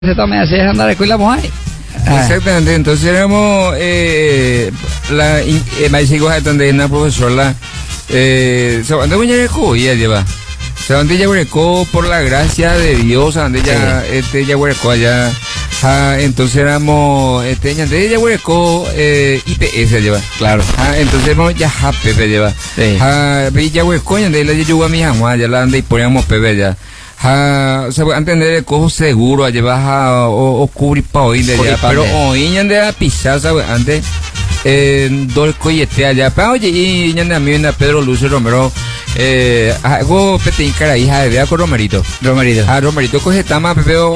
Se tome así es andar con la mujer. Exactamente, entonces éramos más hijos de una profesora se van de ya lleva se van de Yaguarecó por la gracia de Dios, donde ya Yaguarecó allá, entonces éramos de Yaguarecó IPS lleva, Claro. entonces éramos ya Pepe lleva, vi Yaguarecó de la yuga mi jamás ya la anda y poníamos Pepe ya. O sea, entender el cojo seguro, allá vas o cubrir pa' hoy de allá, pero hoy ya de a pisar, ¿sabes? Antes, dos coyetes allá, pero oye, y ya de a mí, en Pedro Lucio Romero, hago peteín cara hija de vea con Romerito. Romerito coge tama, pepe, o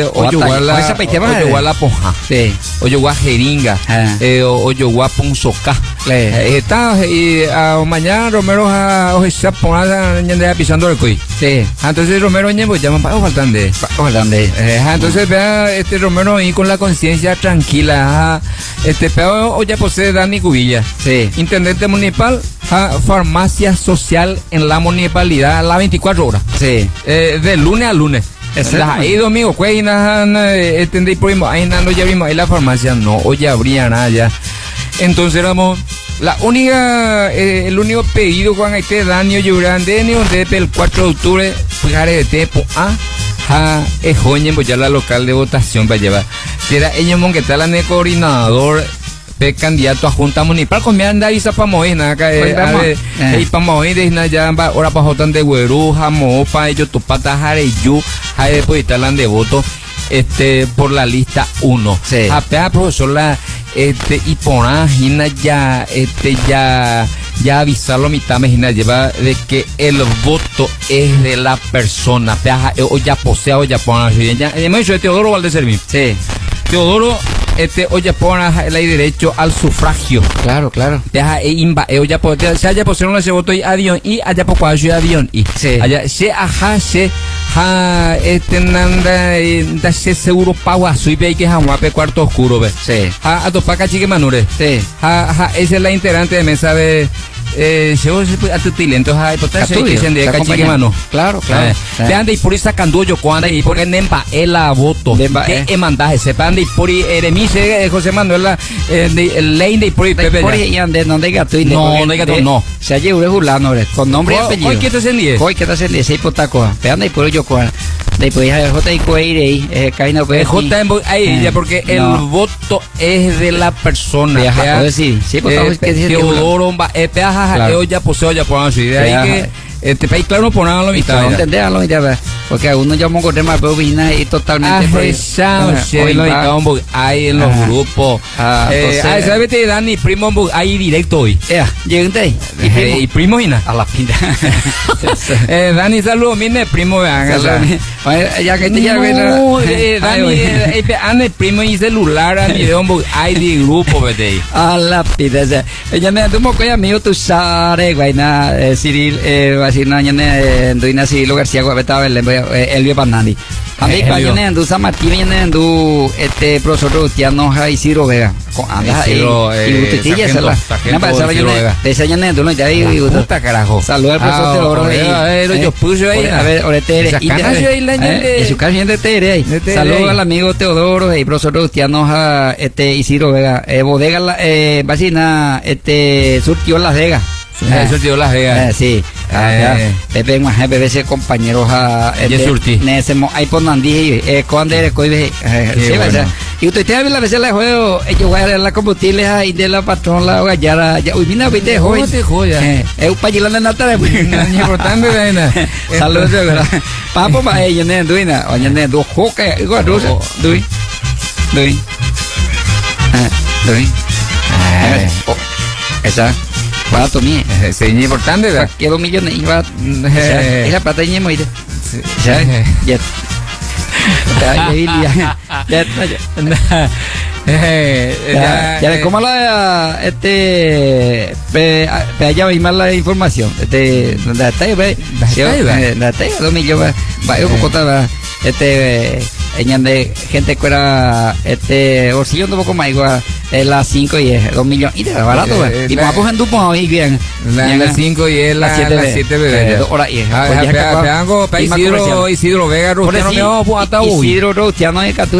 yoguá la ponja, o yoguá jeringa, o yoguá punzoca. Está, y mañana Romero, o esa ponada, ya de a pisando el coy. Entonces Romero pues llaman para faltande. Entonces vea Romero ahí con la conciencia tranquila, pero o ya posee Dani Cubilla, intendente municipal, farmacia social en la municipalidad las 24 horas, de lunes a lunes. Ahí domingo, ahí no ya abrimos ahí la farmacia, no, hoy ya habría nada ya. Entonces éramos la única, el único pedido Juan este Daniel Llorande el 4 de octubre fijare de tepo es joñen pues ya la local de votación para llevar era ella monqueta la coordinador de candidato a junta municipal con mi anda y para mover nada que y para mover de ya ahora para jotan de güeruja mopa ellos tu pata jareyu hay depositar de voto por la lista 1 apea profesor la y por Gina ya ya avisarlo a mitad Gina lleva de que el voto es de la persona o ya posea o ya pone ya hemos dicho de Teodoro Valdeservín Teodoro hoy ya pone el derecho al sufragio claro ya se haya posee ese voto y avión y allá poco hay avión y allá se nanda da se seguro pago y ve que jamuape cuarto oscuro ve a topaca chique manure esa es la integrante de mesa de a tu talento que se de cachique mano claro te anda y por esa canduyo cuando y por el nempa la voto que mandaje se pande y por eremise José Manuel el ley de por Pepe y ande no de gato no se ha llevado fulano con nombre y apellido hoy que te sendí ese hipotaco te anda y por yo con después J y Coeire caína pues J ahí ya porque el voto es de la persona Teodoro claro. Ya poseo ya por de ahí que país claro no ponerlo a la mitad. No entenderlo mitad porque a uno llamó con tema pero vina y totalmente hay en los grupos. ¿Sabes te Dani primo ahí directo hoy? Llegante y primo Gina a la pinta. Dani saludos mire primo ya que te ya Dani ande primo y celular a mi de hay de grupo vete a la pinta ella me tuvo que amigo tu sare vaina Cyril así no ñane doina si lo García Guabeta Elvio Panandi a mí cañone andu San Martín ñane andu profesor Rustiano Isidro Vega anda y usted esa la na pasaba yo de esa ñane andu no ya y puta carajo saludos al profesor Teodoro yo puse ahí a ver ahorita y su casa de Tere ahí saludos al amigo Teodoro y profesor Rustiano Isidro Vega bodega vecina surtió Las Vegas eso tío Las Vegas sí Pepe más Pepe ese compañero necesitamos ahí por Nandí cuando eres coibe y usted te habla a veces la juego yo voy a dar la combustible ahí de la patrón la gallara ya uy mira viste hoy es un payilón de nata de importante vaina saludos de verdad papo más ella ne duina o ne do joca igual rusa dui esa para tu mí es importante ¿verdad? Que 2 millones iba esa plata y muy ya ¿cómo la allá va más la información la 2 millones va un poco de gente que era bolsillo un poco más igual, las 5 y es 2 millones, y te da barato, y vamos en tu y bien. Las 5 y es las 7 bebés. 2 horas y es. Isidro Vega, Rustiano, Isidro Rostiano y